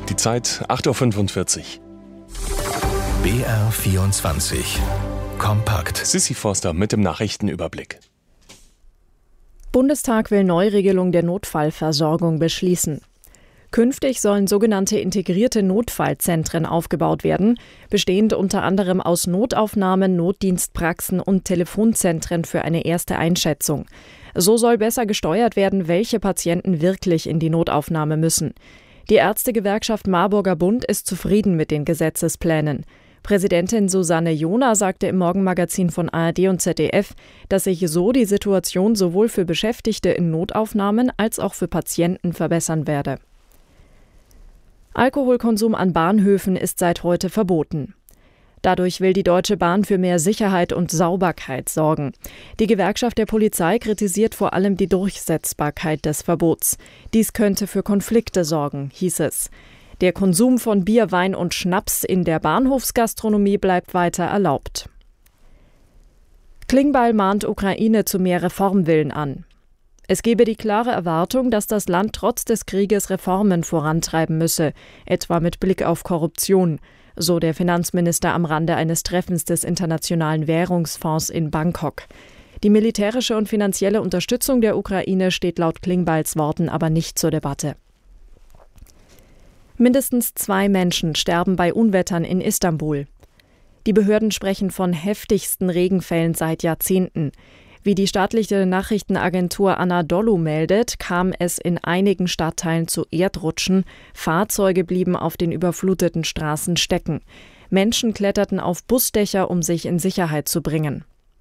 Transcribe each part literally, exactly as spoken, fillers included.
Die Zeit acht Uhr fünfundvierzig. B R vierundzwanzig. Kompakt. Sissi Forster mit dem Nachrichtenüberblick. Bundestag will Neuregelung der Notfallversorgung beschließen. Künftig sollen sogenannte integrierte Notfallzentren aufgebaut werden, bestehend unter anderem aus Notaufnahmen, Notdienstpraxen und Telefonzentren für eine erste Einschätzung. So soll besser gesteuert werden, welche Patienten wirklich in die Notaufnahme müssen. Die Ärztegewerkschaft Marburger Bund ist zufrieden mit den Gesetzesplänen. Präsidentin Susanne Johner sagte im Morgenmagazin von A R D und Z D F, dass sich so die Situation sowohl für Beschäftigte in Notaufnahmen als auch für Patienten verbessern werde. Alkoholkonsum an Bahnhöfen ist seit heute verboten. Dadurch will die Deutsche Bahn für mehr Sicherheit und Sauberkeit sorgen. Die Gewerkschaft der Polizei kritisiert vor allem die Durchsetzbarkeit des Verbots. Dies könnte für Konflikte sorgen, hieß es. Der Konsum von Bier, Wein und Schnaps in der Bahnhofsgastronomie bleibt weiter erlaubt. Klingbeil mahnt Ukraine zu mehr Reformwillen an. Es gebe die klare Erwartung, dass das Land trotz des Krieges Reformen vorantreiben müsse, etwa mit Blick auf Korruption, so der Finanzminister am Rande eines Treffens des Internationalen Währungsfonds in Bangkok. Die militärische und finanzielle Unterstützung der Ukraine steht laut Klingbeils Worten aber nicht zur Debatte. Mindestens zwei Menschen sterben bei Unwettern in Istanbul. Die Behörden sprechen von heftigsten Regenfällen seit Jahrzehnten. Wie die staatliche Nachrichtenagentur Anadolu meldet, kam es in einigen Stadtteilen zu Erdrutschen, Fahrzeuge blieben auf den überfluteten Straßen stecken. Menschen kletterten auf Busdächer, um sich in Sicherheit zu bringen.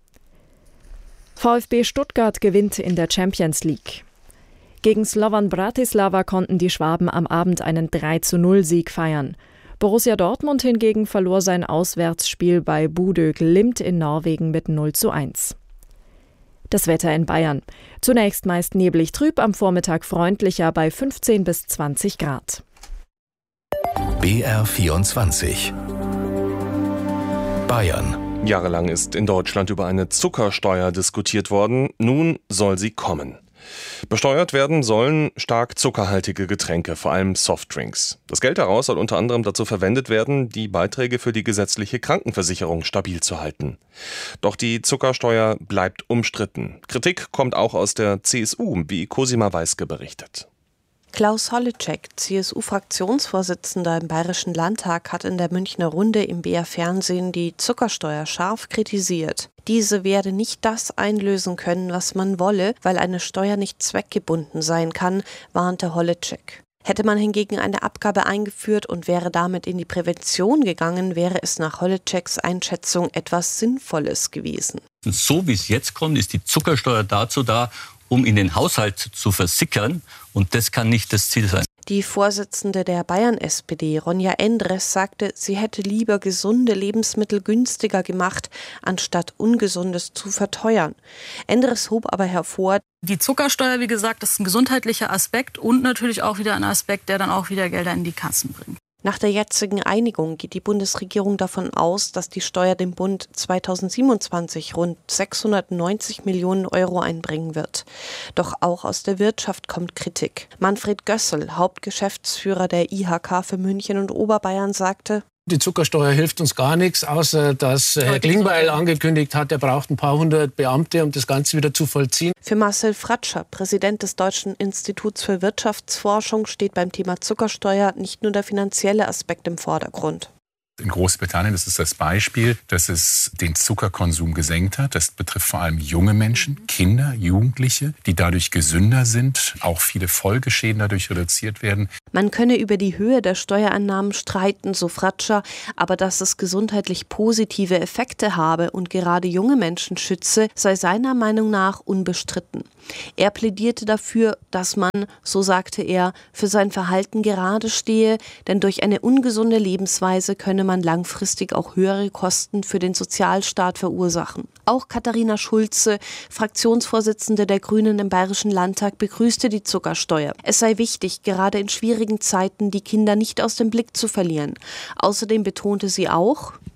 VfB Stuttgart gewinnt in der Champions League. Gegen Slovan Bratislava konnten die Schwaben am Abend einen drei zu null Sieg feiern. Borussia Dortmund hingegen verlor sein Auswärtsspiel bei Bodø Glimt in Norwegen mit null zu eins. Das Wetter in Bayern. Zunächst meist neblig trüb, am Vormittag freundlicher bei fünfzehn bis zwanzig Grad. B R vierundzwanzig. Bayern. Jahrelang ist in Deutschland über eine Zuckersteuer diskutiert worden. Nun soll sie kommen. Besteuert werden sollen stark zuckerhaltige Getränke, vor allem Softdrinks. Das Geld daraus soll unter anderem dazu verwendet werden, die Beiträge für die gesetzliche Krankenversicherung stabil zu halten. Doch die Zuckersteuer bleibt umstritten. Kritik kommt auch aus der C S U, wie Cosima Weiske berichtet. Klaus Holleczek, C S U-Fraktionsvorsitzender im Bayerischen Landtag, hat in der Münchner Runde im B R-Fernsehen die Zuckersteuer scharf kritisiert. Diese werde nicht das einlösen können, was man wolle, weil eine Steuer nicht zweckgebunden sein kann, warnte Holleczek. Hätte man hingegen eine Abgabe eingeführt und wäre damit in die Prävention gegangen, wäre es nach Holleczeks Einschätzung etwas Sinnvolles gewesen. So wie es jetzt kommt, ist die Zuckersteuer dazu da, um in den Haushalt zu versickern. Und das kann nicht das Ziel sein. Die Vorsitzende der Bayern-S P D, Ronja Endres, sagte, sie hätte lieber gesunde Lebensmittel günstiger gemacht, anstatt Ungesundes zu verteuern. Endres hob aber hervor: Die Zuckersteuer, wie gesagt, ist ein gesundheitlicher Aspekt und natürlich auch wieder ein Aspekt, der dann auch wieder Gelder in die Kassen bringt. Nach der jetzigen Einigung geht die Bundesregierung davon aus, dass die Steuer dem Bund zweitausendsiebenundzwanzig rund sechshundertneunzig Millionen Euro einbringen wird. Doch auch aus der Wirtschaft kommt Kritik. Manfred Gössel, Hauptgeschäftsführer der I H K für München und Oberbayern, sagte: Die Zuckersteuer hilft uns gar nichts, außer dass Herr Klingbeil angekündigt hat, er braucht ein paar hundert Beamte, um das Ganze wieder zu vollziehen. Für Marcel Fratscher, Präsident des Deutschen Instituts für Wirtschaftsforschung, steht beim Thema Zuckersteuer nicht nur der finanzielle Aspekt im Vordergrund. In Großbritannien, das ist das Beispiel, dass es den Zuckerkonsum gesenkt hat. Das betrifft vor allem junge Menschen, Kinder, Jugendliche, die dadurch gesünder sind. Auch viele Folgeschäden dadurch reduziert werden. Man könne über die Höhe der Steuerannahmen streiten, so Fratscher, aber dass es gesundheitlich positive Effekte habe und gerade junge Menschen schütze, sei seiner Meinung nach unbestritten. Er plädierte dafür, dass man, so sagte er, für sein Verhalten gerade stehe, denn durch eine ungesunde Lebensweise könne man langfristig auch höhere Kosten für den Sozialstaat verursachen. Auch Katharina Schulze, Fraktionsvorsitzende der Grünen im Bayerischen Landtag, begrüßte die Zuckersteuer. Es sei wichtig, gerade in schwierigen Zeiten die Kinder nicht aus dem Blick zu verlieren. Außerdem betonte sie auch: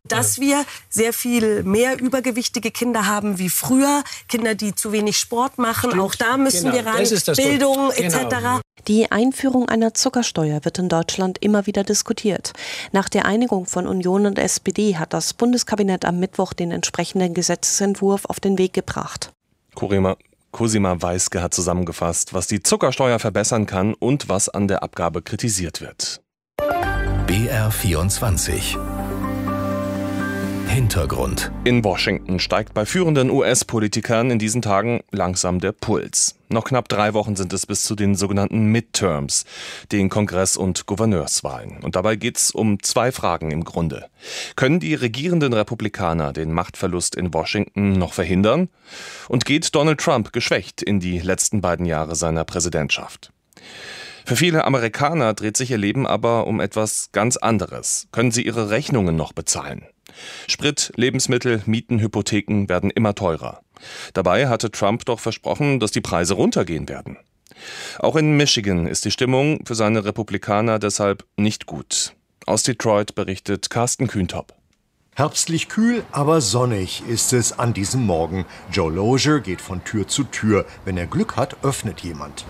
dass wir sehr viel mehr übergewichtige Kinder haben wie früher. Kinder, die zu wenig Sport machen. Stimmt. Auch da müssen genau. wir ran. Bildung et cetera. Genau. Die Einführung einer Zuckersteuer wird in Deutschland immer wieder diskutiert. Nach der Einigung von Union und S P D hat das Bundeskabinett am Mittwoch den entsprechenden Gesetzesentwurf auf den Weg gebracht. Cosima, Cosima Weiske hat zusammengefasst, was die Zuckersteuer verbessern kann und was an der Abgabe kritisiert wird. B R vierundzwanzig Hintergrund. In Washington steigt bei führenden U S-Politikern in diesen Tagen langsam der Puls. Noch knapp drei Wochen sind es bis zu den sogenannten Midterms, den Kongress- und Gouverneurswahlen. Und dabei geht es um zwei Fragen im Grunde. Können die regierenden Republikaner den Machtverlust in Washington noch verhindern? Und geht Donald Trump geschwächt in die letzten beiden Jahre seiner Präsidentschaft? Für viele Amerikaner dreht sich ihr Leben aber um etwas ganz anderes. Können sie ihre Rechnungen noch bezahlen? Sprit, Lebensmittel, Mieten, Hypotheken werden immer teurer. Dabei hatte Trump doch versprochen, dass die Preise runtergehen werden. Auch in Michigan ist die Stimmung für seine Republikaner deshalb nicht gut. Aus Detroit berichtet Carsten Kühntop. Herbstlich kühl, aber sonnig ist es an diesem Morgen. Joe Lozier geht von Tür zu Tür. Wenn er Glück hat, öffnet jemand.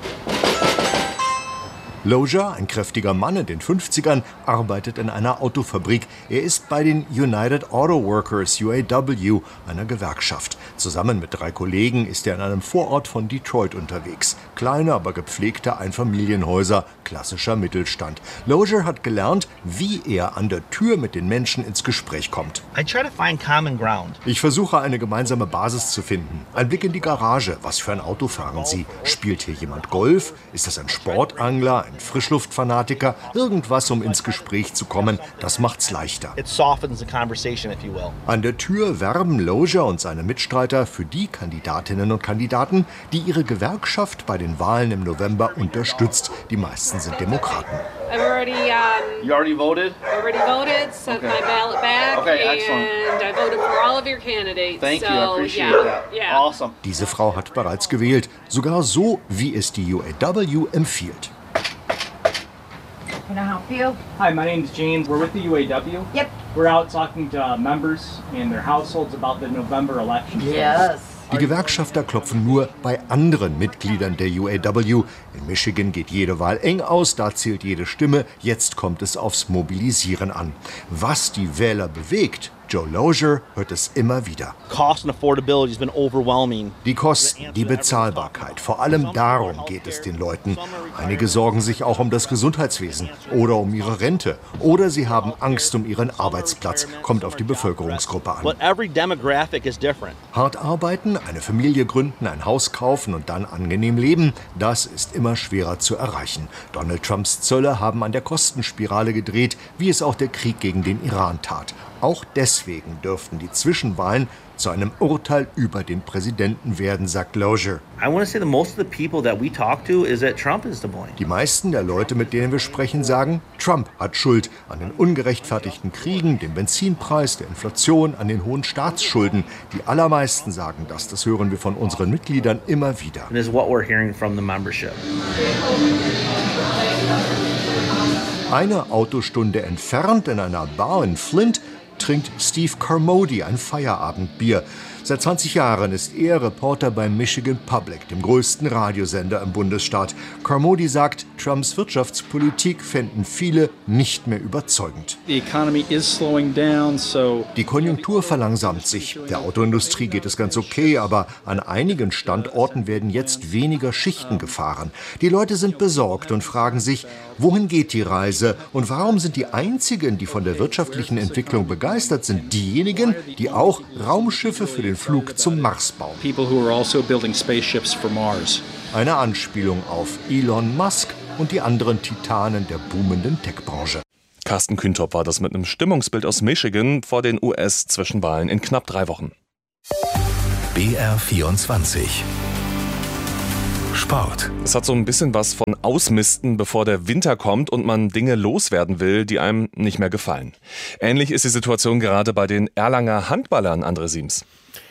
Lozier, ein kräftiger Mann in den fünfzigern, arbeitet in einer Autofabrik. Er ist bei den United Auto Workers, U A W, einer Gewerkschaft. Zusammen mit drei Kollegen ist er in einem Vorort von Detroit unterwegs. Kleine, aber gepflegte Einfamilienhäuser, klassischer Mittelstand. Lozier hat gelernt, wie er an der Tür mit den Menschen ins Gespräch kommt. I try to find common ground. Ich versuche, eine gemeinsame Basis zu finden. Ein Blick in die Garage. Was für ein Auto fahren Sie? Spielt hier jemand Golf? Ist das ein Sportangler? Ein Frischluftfanatiker, irgendwas, um ins Gespräch zu kommen, das macht's leichter. An der Tür werben Lozier und seine Mitstreiter für die Kandidatinnen und Kandidaten, die ihre Gewerkschaft bei den Wahlen im November unterstützt. Die meisten sind Demokraten. I've already, um, you already voted? already voted, sent okay. my ballot back, okay, excellent. and I voted for all of your candidates. Thank so, you, I appreciate yeah, that. Yeah. Awesome. Diese Frau hat bereits gewählt, sogar so, wie es die U A W empfiehlt. Can I help you? Hi, my name's James. We're with the U A W. Yep. We're out talking to uh, members and their households about the November election. Yes. Die Gewerkschafter klopfen nur bei anderen Mitgliedern der U A W. In Michigan geht jede Wahl eng aus, da zählt jede Stimme. Jetzt kommt es aufs Mobilisieren an. Was die Wähler bewegt, Joe Lozier hört es immer wieder. Cost and affordability has been overwhelming. Die Kosten, die Bezahlbarkeit, vor allem darum geht es den Leuten. Einige sorgen sich auch um das Gesundheitswesen oder um ihre Rente. Oder sie haben Angst um ihren Arbeitsplatz. Kommt auf die Bevölkerungsgruppe an. But every demographic is different. Hart arbeiten, eine Familie gründen, ein Haus kaufen und dann angenehm leben, das ist immer schwerer zu erreichen. Donald Trumps Zölle haben an der Kostenspirale gedreht, wie es auch der Krieg gegen den Iran tat. Auch deswegen dürften die Zwischenwahlen zu einem Urteil über den Präsidenten werden, sagt Lozier. Die meisten der Leute, mit denen wir sprechen, sagen, Trump hat Schuld an den ungerechtfertigten Kriegen, dem Benzinpreis, der Inflation, an den hohen Staatsschulden. Die allermeisten sagen das. Das hören wir von unseren Mitgliedern immer wieder. Eine Autostunde entfernt in einer Bar in Flint trinkt Steve Carmody ein Feierabendbier. Seit zwanzig Jahren ist er Reporter beim Michigan Public, dem größten Radiosender im Bundesstaat. Carmody sagt, Trumps Wirtschaftspolitik fänden viele nicht mehr überzeugend. The economy is slowing down, so Die Konjunktur verlangsamt sich. Der Autoindustrie geht es ganz okay, aber an einigen Standorten werden jetzt weniger Schichten gefahren. Die Leute sind besorgt und fragen sich, wohin geht die Reise? Und warum sind die einzigen, die von der wirtschaftlichen Entwicklung begeistert sind, diejenigen, die auch Raumschiffe für den Flug zum Mars bauen? also Mars. Eine Anspielung auf Elon Musk und die anderen Titanen der boomenden Tech-Branche. Carsten Kühntop war das mit einem Stimmungsbild aus Michigan vor den U S-Zwischenwahlen in knapp drei Wochen. B R vierundzwanzig Sport. Es hat so ein bisschen was von Ausmisten, bevor der Winter kommt und man Dinge loswerden will, die einem nicht mehr gefallen. Ähnlich ist die Situation gerade bei den Erlanger Handballern, André Siems.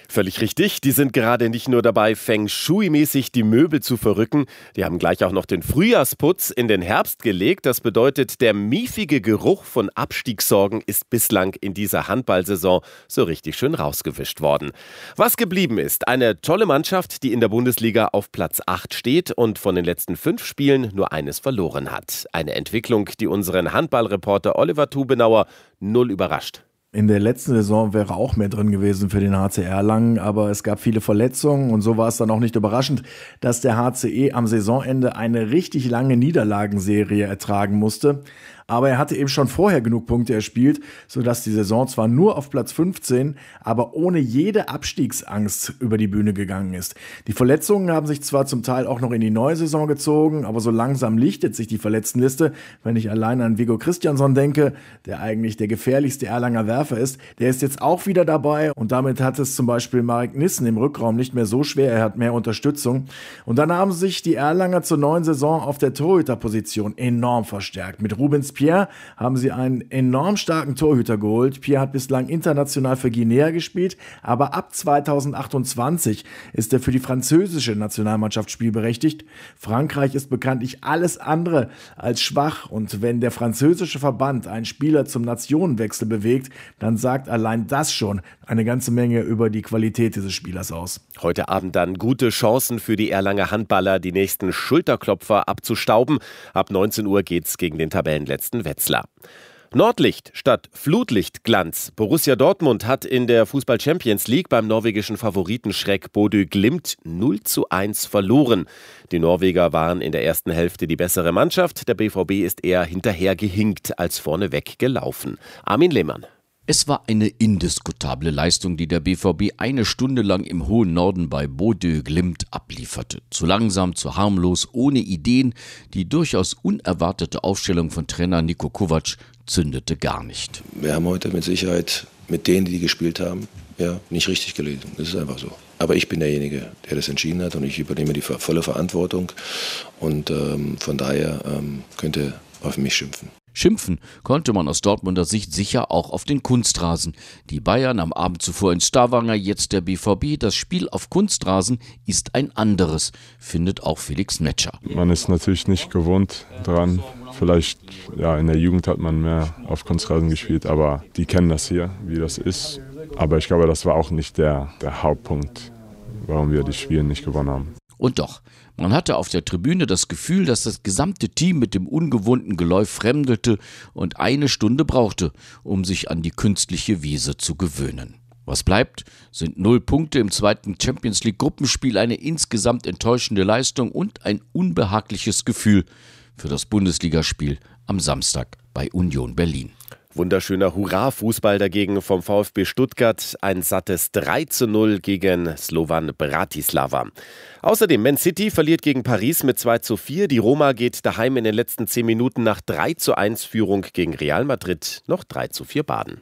Völlig richtig, die sind gerade nicht nur dabei, Feng Shui-mäßig die Möbel zu verrücken, die haben gleich auch noch den Frühjahrsputz in den Herbst gelegt. Das bedeutet, der miefige Geruch von Abstiegssorgen ist bislang in dieser Handballsaison so richtig schön rausgewischt worden. Was geblieben ist, eine tolle Mannschaft, die in der Bundesliga auf Platz acht steht und von den letzten fünf Spielen nur eines verloren hat. Eine Entwicklung, die unseren Handballreporter Oliver Tubenauer null überrascht. In der letzten Saison wäre auch mehr drin gewesen für den H C Erlangen, aber es gab viele Verletzungen und so war es dann auch nicht überraschend, dass der H C E am Saisonende eine richtig lange Niederlagenserie ertragen musste. Aber er hatte eben schon vorher genug Punkte erspielt, sodass die Saison zwar nur auf Platz fünfzehn, aber ohne jede Abstiegsangst über die Bühne gegangen ist. Die Verletzungen haben sich zwar zum Teil auch noch in die neue Saison gezogen, aber so langsam lichtet sich die Verletztenliste. Wenn ich allein an Viggo Christiansson denke, der eigentlich der gefährlichste Erlanger Werfer ist, der ist jetzt auch wieder dabei und damit hat es zum Beispiel Marek Nissen im Rückraum nicht mehr so schwer, er hat mehr Unterstützung. Und dann haben sich die Erlanger zur neuen Saison auf der Torhüterposition enorm verstärkt. Mit Rubens Pierre haben sie einen enorm starken Torhüter geholt. Pierre hat bislang international für Guinea gespielt, aber ab zweitausendachtundzwanzig ist er für die französische Nationalmannschaft spielberechtigt. Frankreich ist bekanntlich alles andere als schwach und wenn der französische Verband einen Spieler zum Nationenwechsel bewegt, dann sagt allein das schon eine ganze Menge über die Qualität dieses Spielers aus. Heute Abend dann gute Chancen für die Erlanger Handballer, die nächsten Schulterklopfer abzustauben. Ab neunzehn Uhr geht's gegen den Tabellenletzten Wetzlar. Nordlicht statt Flutlichtglanz. Borussia Dortmund hat in der Fußball-Champions League beim norwegischen Favoriten Schreck Bodø Glimt null zu eins verloren. Die Norweger waren in der ersten Hälfte die bessere Mannschaft. Der B V B ist eher hinterhergehinkt als vorneweg gelaufen. Armin Lehmann. Es war eine indiskutable Leistung, die der B V B eine Stunde lang im hohen Norden bei Bodø Glimt ablieferte. Zu langsam, zu harmlos, ohne Ideen. Die durchaus unerwartete Aufstellung von Trainer Niko Kovac zündete gar nicht. Wir haben heute mit Sicherheit mit denen, die gespielt haben, ja, nicht richtig gelesen. Das ist einfach so. Aber ich bin derjenige, der das entschieden hat und ich übernehme die volle Verantwortung. Und ähm, von daher ähm, könnt ihr auf mich schimpfen. Schimpfen konnte man aus Dortmunder Sicht sicher auch auf den Kunstrasen. Die Bayern am Abend zuvor in Stavanger, jetzt der B V B. Das Spiel auf Kunstrasen ist ein anderes, findet auch Felix Metscher. Man ist natürlich nicht gewohnt dran. Vielleicht ja, in der Jugend hat man mehr auf Kunstrasen gespielt, aber die kennen das hier, wie das ist. Aber ich glaube, das war auch nicht der, der Hauptpunkt, warum wir die Spiele nicht gewonnen haben. Und doch, man hatte auf der Tribüne das Gefühl, dass das gesamte Team mit dem ungewohnten Geläuf fremdelte und eine Stunde brauchte, um sich an die künstliche Wiese zu gewöhnen. Was bleibt, sind null Punkte im zweiten Champions League Gruppenspiel, eine insgesamt enttäuschende Leistung und ein unbehagliches Gefühl für das Bundesligaspiel am Samstag bei Union Berlin. Wunderschöner Hurra-Fußball dagegen vom VfB Stuttgart. Ein sattes drei zu null gegen Slovan Bratislava. Außerdem, Man City verliert gegen Paris mit zwei zu vier. Die Roma geht daheim in den letzten zehn Minuten nach drei zu eins Führung gegen Real Madrid noch drei zu vier baden.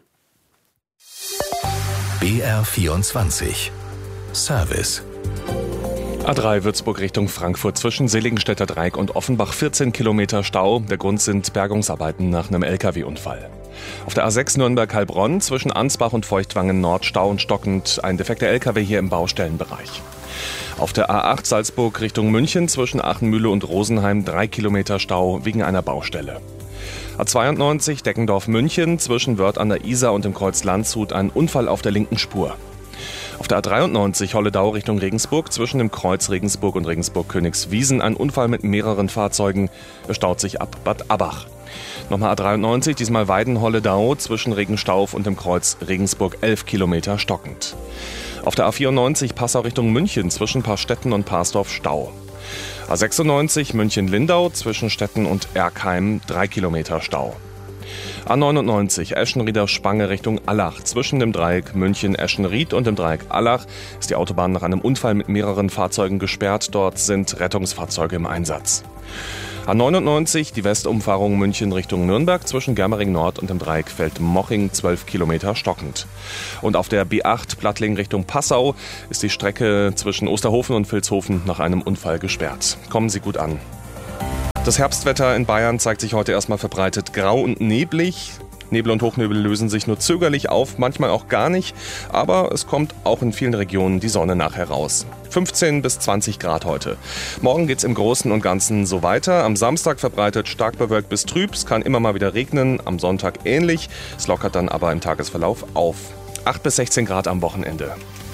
B R vierundzwanzig Service. A drei Würzburg Richtung Frankfurt zwischen Seligenstädter Dreieck und Offenbach vierzehn Kilometer Stau. Der Grund sind Bergungsarbeiten nach einem L K W-Unfall. Auf der A sechs Nürnberg-Heilbronn zwischen Ansbach und Feuchtwangen Nord Stau und stockend. Ein defekter L K W hier im Baustellenbereich. Auf der A acht Salzburg Richtung München zwischen Achenmühle und Rosenheim drei Kilometer Stau wegen einer Baustelle. A zweiundneunzig Deckendorf-München zwischen Wörth an der Isar und dem Kreuz Landshut ein Unfall auf der linken Spur. Auf der A dreiundneunzig Holledau Richtung Regensburg zwischen dem Kreuz Regensburg und Regensburg-Königswiesen ein Unfall mit mehreren Fahrzeugen. Es staut sich ab Bad Abbach. Nochmal A dreiundneunzig, diesmal Weiden-Holledau zwischen Regenstauf und dem Kreuz Regensburg elf Kilometer stockend. Auf der A vierundneunzig Passau Richtung München zwischen Paarstetten und Parsdorf Stau. A sechsundneunzig München-Lindau zwischen Stetten und Erkheim drei Kilometer Stau. A neunundneunzig Eschenrieder Spange Richtung Allach. Zwischen dem Dreieck München-Eschenried und dem Dreieck Allach ist die Autobahn nach einem Unfall mit mehreren Fahrzeugen gesperrt. Dort sind Rettungsfahrzeuge im Einsatz. A neunundneunzig die Westumfahrung München Richtung Nürnberg zwischen Germering Nord und dem Dreieck Feldmoching zwölf Kilometer stockend. Und auf der B acht Plattling Richtung Passau ist die Strecke zwischen Osterhofen und Vilshofen nach einem Unfall gesperrt. Kommen Sie gut an. Das Herbstwetter in Bayern zeigt sich heute erstmal verbreitet grau und neblig. Nebel und Hochnebel lösen sich nur zögerlich auf, manchmal auch gar nicht. Aber es kommt auch in vielen Regionen die Sonne nachher raus. fünfzehn bis zwanzig Grad heute. Morgen geht's im Großen und Ganzen so weiter. Am Samstag verbreitet stark bewölkt bis trüb. Es kann immer mal wieder regnen. Am Sonntag ähnlich. Es lockert dann aber im Tagesverlauf auf. acht bis sechzehn Grad am Wochenende.